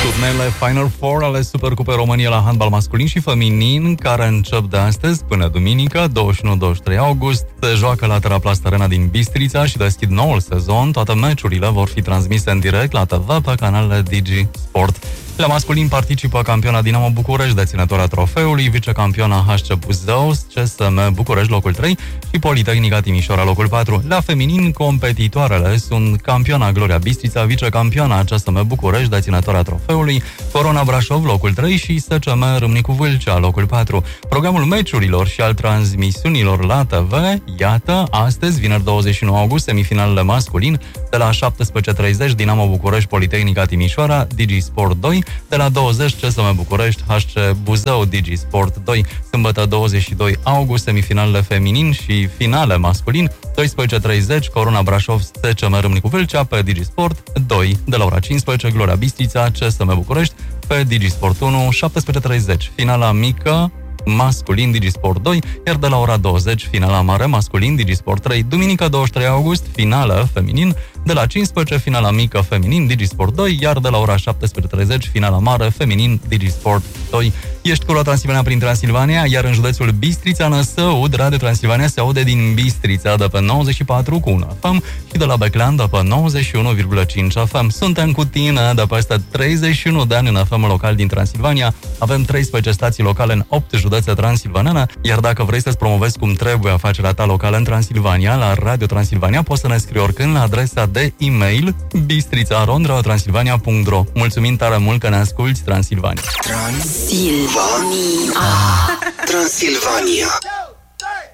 Turnele Final Four ale Supercupei României la handbal masculin și feminin, care încep de astăzi până duminică, 21-23 august, se joacă la Teraplast Arena din Bistrița și deschid noul sezon. Toate meciurile vor fi transmise în direct la TV pe canalele Digi Sport. La masculin participă campiona Dinamo București, deținătoarea trofeului, vicecampiona HC Buzău, CSM București locul 3 și Politehnica Timișoara locul 4. La feminin, competitoarele sunt campiona Gloria Bistrița, vicecampioana CSM București, deținătoarea trofeului, Corona Brașov locul 3 și SCM Râmnicu Vâlcea locul 4. Programul meciurilor și al transmisiunilor la TV, iată, astăzi, vineri 29 august, semifinalele masculin, de la 17:30 Dinamo București, Politehnica Timișoara, Digi Sport 2, de la 20 CSM București, HC Buzău, Digi Sport 2, sâmbătă 22 august, semifinalele feminin și finale masculin, 12:30 Corona Brașov, SCM Râmnicu Vâlcea pe Digi Sport 2, de la ora 15 Gloria Bistrița, CSM București pe Digi Sport 1, 17:30 finala mică masculin Digisport 2, iar de la ora 20 finala mare masculin Digisport 3. Duminică 23 august finală feminin, de la 15 finala mică feminin Digisport 2, iar de la ora 17:30 finala mare feminin Digisport 2. Ești cu Transilvania prin Transilvania, iar în județul Bistrița, Năsăud, Radio Transilvania se aude din Bistrița de pe 94,1 FM și de la Beclean de pe 91,5 FM. Suntem cu tine de peste 31 de ani în FM local din Transilvania. Avem 13 stații locale în 8 județe transilvanene, iar dacă vrei să-ți promovezi cum trebuie afacerea ta locală în Transilvania, la Radio Transilvania poți să ne scrii oricând la adresa de e-mail bistrița@transilvania.ro. Mulțumim tare mult că ne asculti, Transilvania. Transilvania. Transilvania.